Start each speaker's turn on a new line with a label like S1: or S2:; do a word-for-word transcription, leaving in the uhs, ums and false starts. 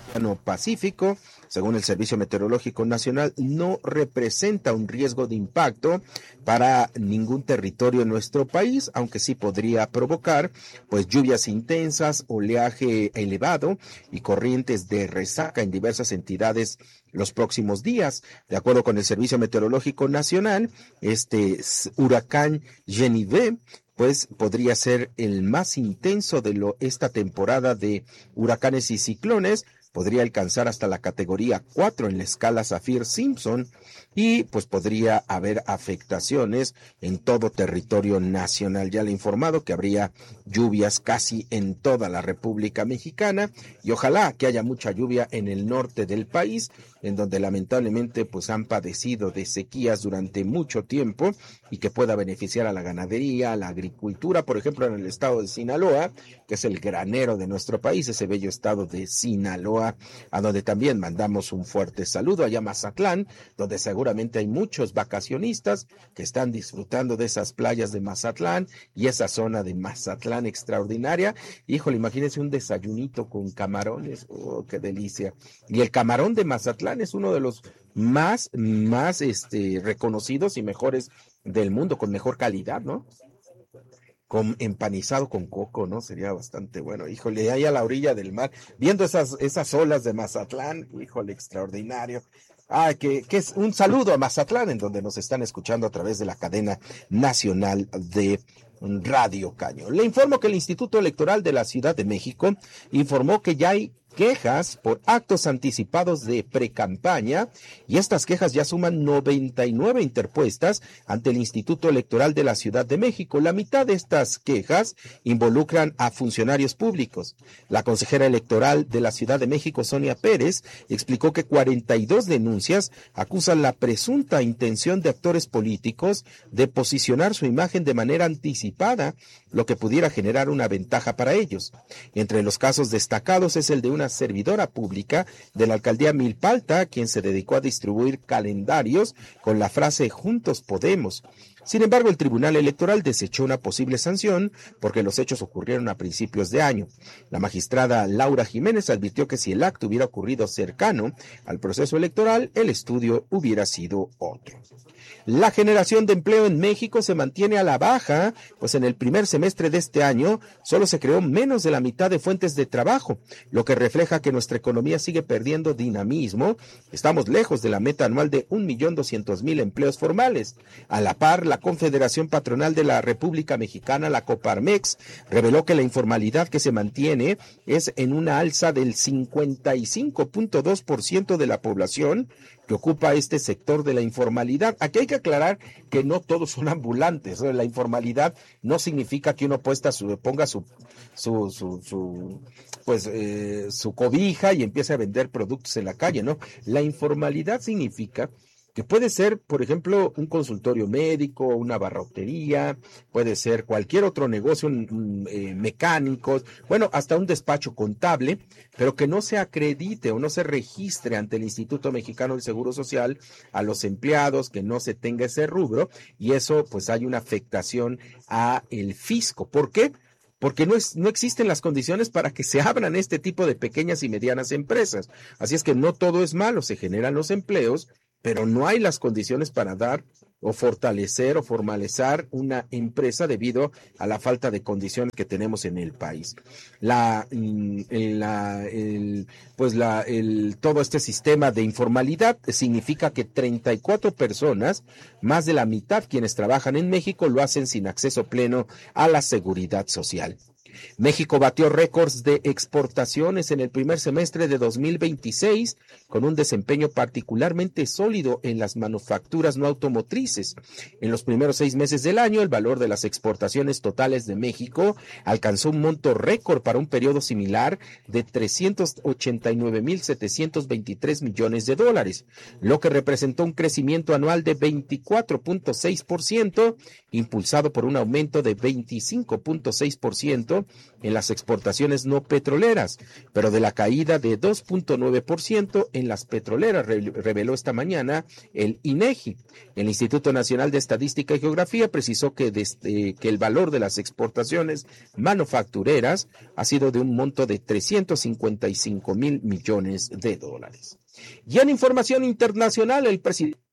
S1: Océano Pacífico, según el Servicio Meteorológico Nacional, no representa un riesgo de impacto para ningún territorio en nuestro país, aunque sí podría provocar pues lluvias intensas, oleaje elevado y corrientes de resaca en diversas entidades los próximos días. De acuerdo con el Servicio Meteorológico Nacional, este huracán Genevieve pues podría ser el más intenso de lo, esta temporada de huracanes y ciclones, podría alcanzar hasta la categoría cuatro en la escala Saffir-Simpson y pues podría haber afectaciones en todo territorio nacional. Ya le he informado que habría lluvias casi en toda la República Mexicana y ojalá que haya mucha lluvia en el norte del país, en donde lamentablemente pues han padecido de sequías durante mucho tiempo y que pueda beneficiar a la ganadería, a la agricultura, por ejemplo en el estado de Sinaloa, que es el granero de nuestro país, ese bello estado de Sinaloa, a donde también mandamos un fuerte saludo, allá Mazatlán, donde seguramente hay muchos vacacionistas que están disfrutando de esas playas de Mazatlán y esa zona de Mazatlán extraordinaria. Híjole, imagínense un desayunito con camarones, oh, qué delicia. Y el camarón de Mazatlán es uno de los más, más este, reconocidos y mejores del mundo, con mejor calidad, ¿no? Con empanizado con coco, ¿no? Sería bastante bueno. Híjole, ahí a la orilla del mar, viendo esas, esas olas de Mazatlán, híjole, extraordinario. Ah, que, que es un saludo a Mazatlán, en donde nos están escuchando a través de la cadena nacional de Radio Caño. Le informo que el Instituto Electoral de la Ciudad de México informó que ya hay quejas por actos anticipados de precampaña y estas quejas ya suman noventa y nueve interpuestas ante el Instituto Electoral de la Ciudad de México. La mitad de estas quejas involucran a funcionarios públicos. La consejera electoral de la Ciudad de México, Sonia Pérez, explicó que cuarenta y dos denuncias acusan la presunta intención de actores políticos de posicionar su imagen de manera anticipada, lo que pudiera generar una ventaja para ellos. Entre los casos destacados es el de una servidora pública de la alcaldía Milpalta, quien se dedicó a distribuir calendarios con la frase "Juntos Podemos". Sin embargo, el Tribunal Electoral desechó una posible sanción porque los hechos ocurrieron a principios de año. La magistrada Laura Jiménez advirtió que si el acto hubiera ocurrido cercano al proceso electoral, el estudio hubiera sido otro. La generación de empleo en México se mantiene a la baja, pues en el primer semestre de este año solo se creó menos de la mitad de fuentes de trabajo, lo que refleja que nuestra economía sigue perdiendo dinamismo. Estamos lejos de la meta anual de un millón doscientos mil empleos formales. A la par, la Confederación Patronal de la República Mexicana, la Coparmex, reveló que la informalidad que se mantiene es en una alza del cincuenta y cinco punto dos por ciento de la población que ocupa este sector de la informalidad. Aquí hay que aclarar que no todos son ambulantes. La informalidad no significa que uno puesta su, ponga su, su, su, su pues eh, su cobija y empiece a vender productos en la calle, ¿no? La informalidad significa que puede ser, por ejemplo, un consultorio médico, una abarrotería, puede ser cualquier otro negocio, eh, mecánicos, bueno, hasta un despacho contable, pero que no se acredite o no se registre ante el Instituto Mexicano del Seguro Social a los empleados, que no se tenga ese rubro, y eso pues hay una afectación a el fisco. ¿Por qué? Porque no, es, no existen las condiciones para que se abran este tipo de pequeñas y medianas empresas. Así es que no todo es malo, se generan los empleos, pero no hay las condiciones para dar o fortalecer o formalizar una empresa debido a la falta de condiciones que tenemos en el país. La, la, el, pues la, el, todo este sistema de informalidad significa que treinta y cuatro personas, más de la mitad quienes trabajan en México, lo hacen sin acceso pleno a la seguridad social. México batió récords de exportaciones en el primer semestre de dos mil veintiséis, con un desempeño particularmente sólido en las manufacturas no automotrices. En los primeros seis meses del año, el valor de las exportaciones totales de México alcanzó un monto récord para un periodo similar de trescientos ochenta y nueve mil setecientos veintitrés millones de dólares, lo que representó un crecimiento anual de veinticuatro punto seis por ciento, impulsado por un aumento de veinticinco punto seis por ciento en las exportaciones no petroleras, pero de la caída de dos punto nueve por ciento en las petroleras, reveló esta mañana el INEGI. El Instituto Nacional de Estadística y Geografía precisó que, desde, que el valor de las exportaciones manufactureras ha sido de un monto de trescientos cincuenta y cinco mil millones de dólares. Y en información internacional, el presidente